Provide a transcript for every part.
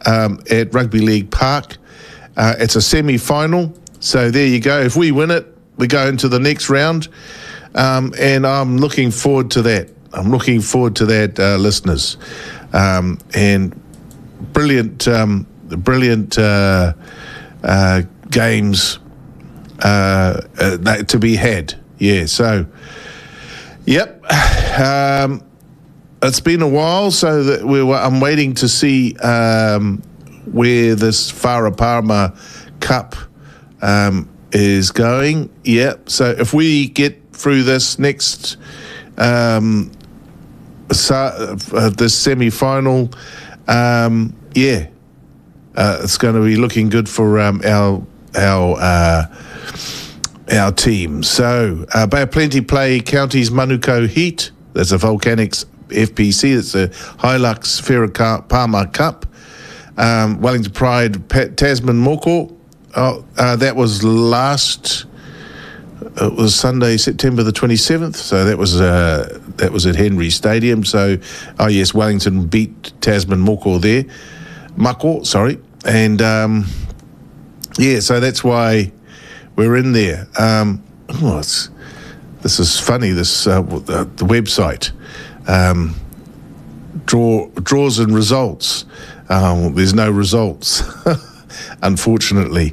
at Rugby League Park. It's a semi-final, so there you go. If we win it, we go into the next round, and I'm looking forward to that. Listeners. And brilliant games to be had. Yeah, so, yep. It's been a while, so that I'm waiting to see where this Farah Palmer Cup is going. Yep, so if we get through this next this semi-final, it's going to be looking good for our team. So Bay of Plenty play Counties Manukau Heat. That's a Volcanics FPC. It's a Hilux Farah Palmer Cup. Wellington Pride Tasman Moko. That was it was Sunday, September the 27th. So that was at Henry Stadium. So, yes, Wellington beat Tasman Moko there. Mako, sorry. And, so that's why we're in there. This is funny, the website. Draws and results. There's no results, unfortunately.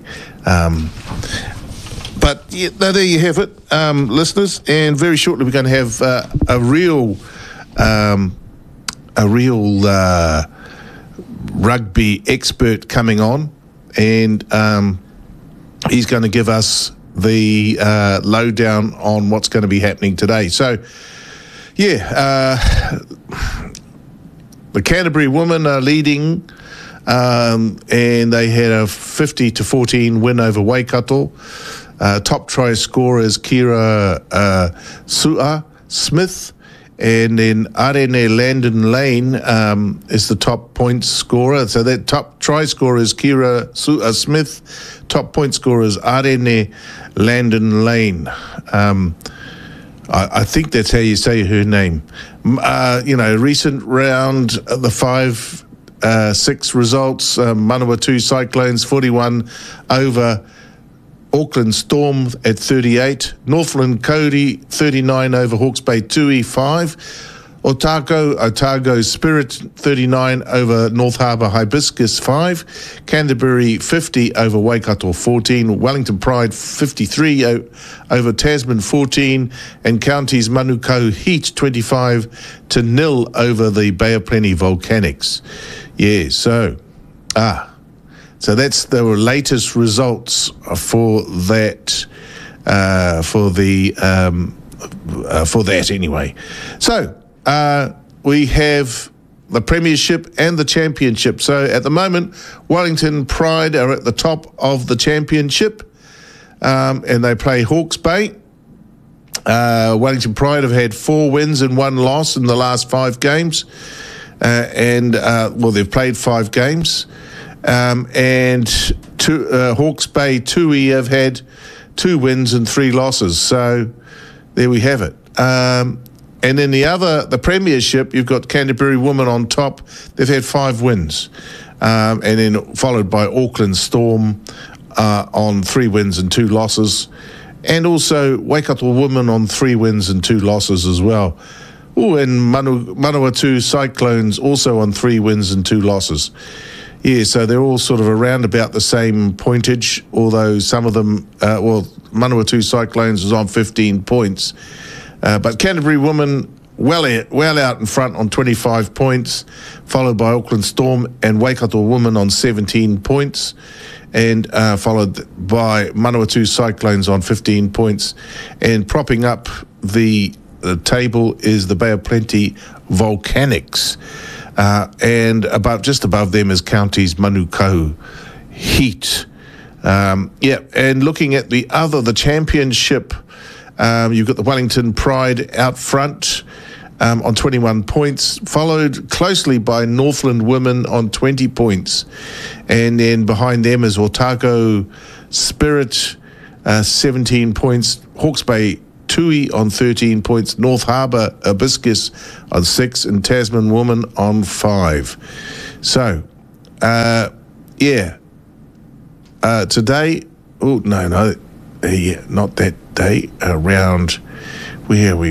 But yeah, there you have it, listeners. And very shortly we're going to have a real rugby expert coming on, and he's going to give us the lowdown on what's going to be happening today. So, the Canterbury women are leading, and they had a 50-14 win over Waikato. Top try scorer is Kira Sua Smith, and then Arene Landon Lane is the top points scorer. So that top try scorer is Kira Sua Smith. Top point scorer is Arene Landon Lane. I think that's how you say her name. Recent round, the 5-6 results, Manawatu Cyclones 41 over Auckland Storm at 38, Northland Cody 39 over Hawke's Bay Tui 5, Otago Spirit 39 over North Harbour Hibiscus 5, Canterbury 50 over Waikato 14, Wellington Pride 53 over Tasman 14, and Counties Manukau Heat 25-0 over the Bay of Plenty Volcanics. Yeah, so that's the latest results for that. For that anyway. So we have the Premiership and the Championship. So at the moment, Wellington Pride are at the top of the Championship, and they play Hawke's Bay. Wellington Pride have had 4 wins and 1 loss in the last 5 games, they've played 5 games. And Hawke's Bay Tui have had 2 wins and 3 losses. So there we have it. And then the Premiership, you've got Canterbury Women on top. They've had 5 wins. And then followed by Auckland Storm on 3 wins and 2 losses. And also Waikato Women on 3 wins and 2 losses as well. Oh, and Manawatu Cyclones also on 3 wins and 2 losses. Yeah, so they're all sort of around about the same pointage, although some of them, Manawatu Cyclones was on 15 points. But Canterbury Women well out in front on 25 points, followed by Auckland Storm and Waikato Women on 17 points, and followed by Manawatu Cyclones on 15 points. And propping up the table is the Bay of Plenty Volcanics. And just above them is Counties Manukau Heat. And looking at the Championship, you've got the Wellington Pride out front on 21 points, followed closely by Northland Women on 20 points. And then behind them is Otago Spirit, 17 points, Hawke's Bay Tui on 13 points, North Harbour Hibiscus on 6, and Tasman Woman on 5. So, Today, not that day, where are we,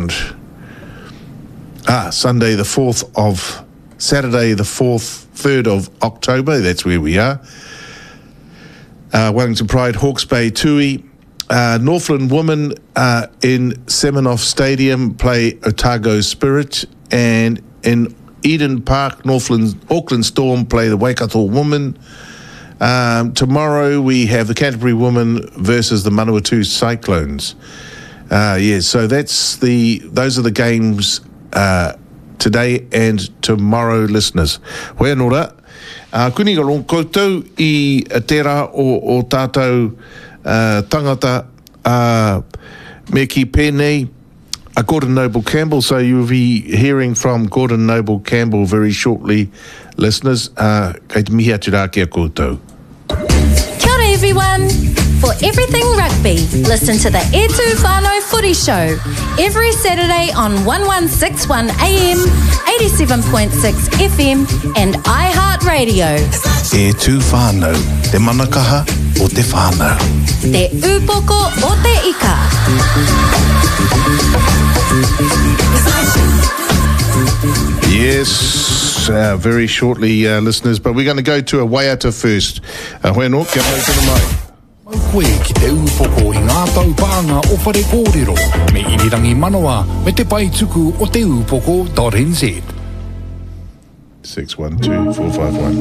Saturday the 3rd of October, that's where we are. Wellington Pride, Hawke's Bay, Tui. Northland Women in Seminoff Stadium play Otago Spirit, and in Eden Park, Auckland Storm play the Waikato Women. Tomorrow we have the Canterbury Women versus the Manawatu Cyclones. So those are the games today and tomorrow, listeners. Hoi anō kuni ka long koutou I te rā o tātou tangata me ki pēnei Gordon Noble Campbell, so you'll be hearing from Gordon Noble Campbell very shortly, listeners. Kei te mihi atu rā kia koutou. Kia ora everyone! For everything rugby, listen to the E Tū Whānau Footy Show every Saturday on 1161 AM, 87.6 FM and iHeartRadio. E Tū Whānau, te manakaha o te whānau. Te upoko o te ika. Yes, very shortly, listeners, but we're going to go to a waiata first. Hoi anō, kia mau tēnā mai. Koe ki te upoko I ngā taupānga o whare kōrero, me inirangi manoa, me te paituku o te upoko.nz. 612 451